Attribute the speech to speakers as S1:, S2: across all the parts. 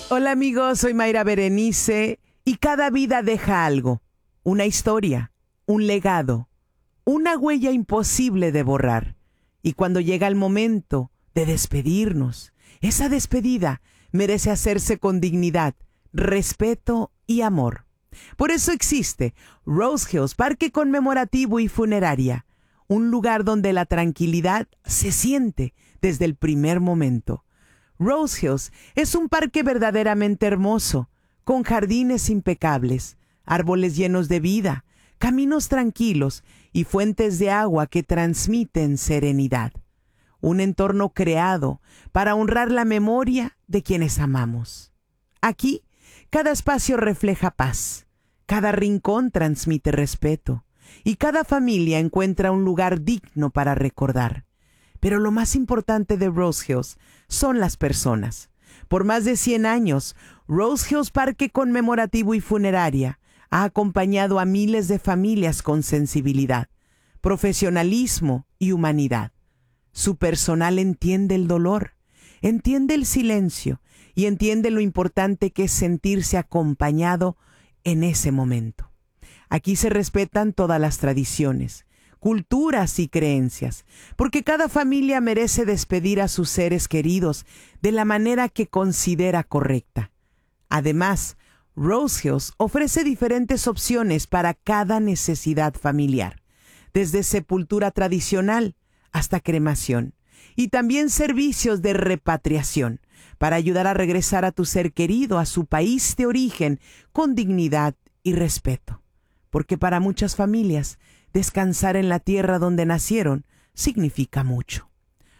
S1: Hola amigos, soy Mayra Berenice y cada vida deja algo, una historia, un legado, una huella imposible de borrar. Y cuando llega el momento de despedirnos, esa despedida merece hacerse con dignidad, respeto y amor. Por eso existe Rose Hills, Parque Conmemorativo y Funeraria, un lugar donde la tranquilidad se siente desde el primer momento. Rose Hills es un parque verdaderamente hermoso, con jardines impecables, árboles llenos de vida, caminos tranquilos y fuentes de agua que transmiten serenidad. Un entorno creado para honrar la memoria de quienes amamos. Aquí, cada espacio refleja paz, cada rincón transmite respeto y cada familia encuentra un lugar digno para recordar. Pero lo más importante de Rose Hills son las personas. Por más de 100 años, Rose Hills Parque Conmemorativo y Funeraria ha acompañado a miles de familias con sensibilidad, profesionalismo y humanidad. Su personal entiende el dolor, entiende el silencio y entiende lo importante que es sentirse acompañado en ese momento. Aquí se respetan todas las tradiciones, culturas y creencias, porque cada familia merece despedir a sus seres queridos de la manera que considera correcta. Además, Rose Hills ofrece diferentes opciones para cada necesidad familiar, desde sepultura tradicional hasta cremación, y también servicios de repatriación, para ayudar a regresar a tu ser querido a su país de origen con dignidad y respeto. Porque para muchas familias, descansar en la tierra donde nacieron significa mucho.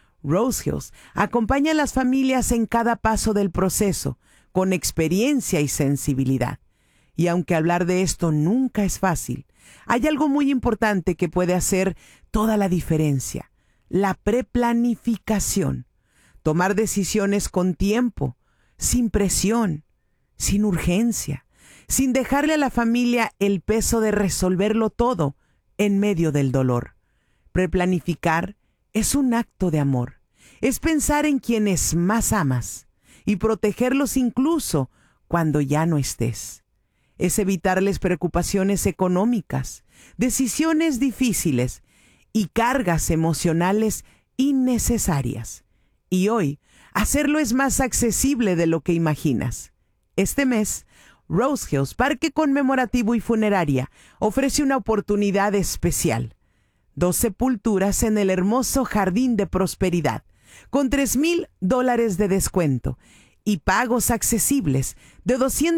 S1: Rose Hills acompaña a las familias en cada paso del proceso, con experiencia y sensibilidad. Y aunque hablar de esto nunca es fácil, hay algo muy importante que puede hacer toda la diferencia: la preplanificación. Tomar decisiones con tiempo, sin presión, sin urgencia, sin dejarle a la familia el peso de resolverlo todo en medio del dolor. Preplanificar es un acto de amor. Es pensar en quienes más amas y protegerlos incluso cuando ya no estés. Es evitarles preocupaciones económicas, decisiones difíciles y cargas emocionales innecesarias. Y hoy, hacerlo es más accesible de lo que imaginas. Este mes, Rose Hills Parque Conmemorativo y Funeraria ofrece una oportunidad especial. 2 sepulturas en el hermoso Jardín de Prosperidad, con $3,000 de descuento y pagos accesibles de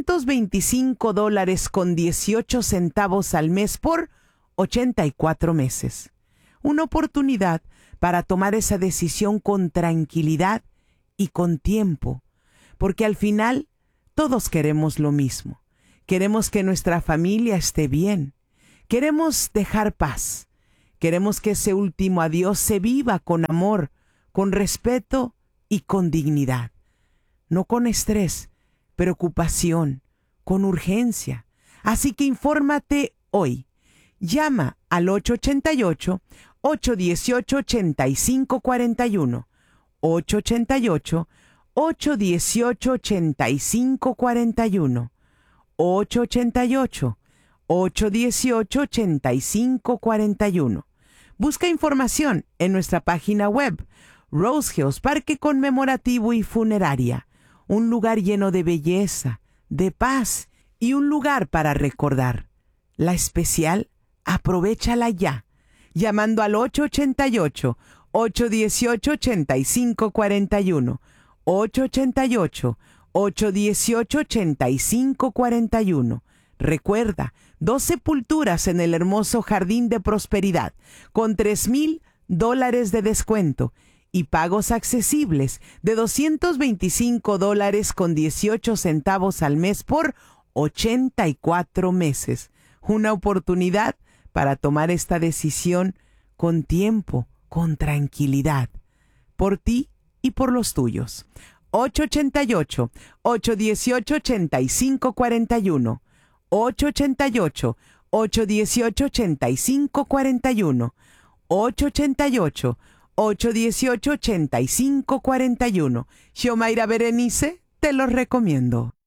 S1: $225 con 18 centavos al mes por 84 meses. Una oportunidad para tomar esa decisión con tranquilidad y con tiempo, porque al final todos queremos lo mismo. Queremos que nuestra familia esté bien. Queremos dejar paz. Queremos que ese último adiós se viva con amor, con respeto y con dignidad. No con estrés, preocupación, con urgencia. Así que infórmate hoy. Llama al 888-818-8541. 888-818-8541. 888-818-8541. Busca información en nuestra página web, Rose Hills Parque Conmemorativo y Funeraria, un lugar lleno de belleza, de paz y un lugar para recordar. La especial, aprovéchala ya, llamando al 888-818-8541, 888-818-8541. Recuerda, 2 sepulturas en el hermoso Jardín de Prosperidad, con $3,000 de descuento y pagos accesibles de $225 con 18 centavos al mes por 84 meses. Una oportunidad para tomar esta decisión con tiempo, con tranquilidad, por ti y por los tuyos. 888-818-8541. 888-818-8541. 888-818-8541. Xiomara Berenice te los recomiendo.